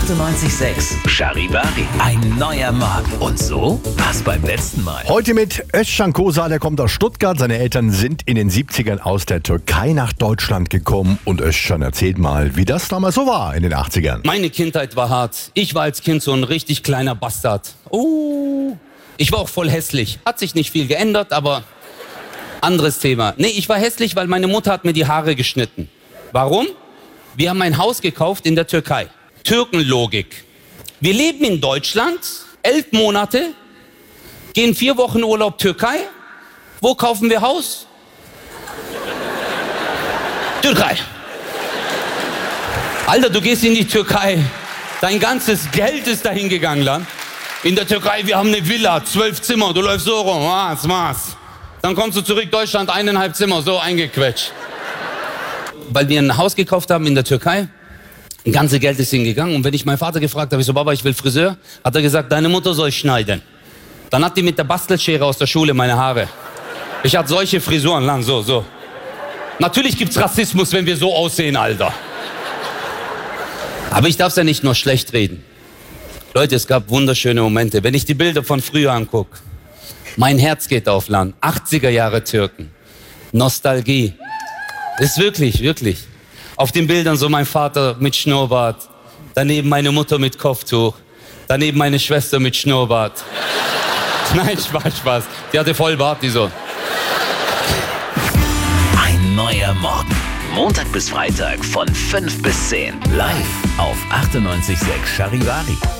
98.6 Charivari. Ein neuer Morgen. Und so war's beim letzten Mal. Heute mit Özcan Kosa, der kommt aus Stuttgart. Seine Eltern sind in den 70ern aus der Türkei nach Deutschland gekommen. Und Özcan erzählt mal, wie das damals so war in den 80ern. Meine Kindheit war hart. Ich war als Kind so ein richtig kleiner Bastard. Ich war auch voll hässlich. Hat sich nicht viel geändert, aber anderes Thema. Nee, ich war hässlich, weil meine Mutter hat mir die Haare geschnitten. Warum? Wir haben ein Haus gekauft in der Türkei. Türkenlogik. Wir leben in Deutschland, 11 Monate, gehen 4 Wochen Urlaub Türkei. Wo kaufen wir Haus? Türkei. Alter, du gehst in die Türkei. Dein ganzes Geld ist dahin gegangen, Land. In der Türkei, wir haben eine Villa, 12 Zimmer, du läufst so rum, was. Dann kommst du zurück, Deutschland, 1,5 Zimmer, so eingequetscht. Weil wir ein Haus gekauft haben in der Türkei, das ganze Geld ist hingegangen. Und wenn ich meinen Vater gefragt habe, ich so, Baba, ich will Friseur, hat er gesagt, deine Mutter soll schneiden. Dann hat die mit der Bastelschere aus der Schule meine Haare. Ich hatte solche Frisuren lang, so. Natürlich gibt's Rassismus, wenn wir so aussehen, Alter. Aber ich darf's ja nicht nur schlecht reden. Leute, es gab wunderschöne Momente. Wenn ich die Bilder von früher angucke, mein Herz geht auf Land. 80er Jahre Türken. Nostalgie. Das ist wirklich. Auf den Bildern so mein Vater mit Schnurrbart, daneben meine Mutter mit Kopftuch, daneben meine Schwester mit Schnurrbart. Nein, Spaß. Die hatte Vollbart, die so. Ein neuer Morgen. Montag bis Freitag von 5 bis 10. Live auf 98.6 Charivari.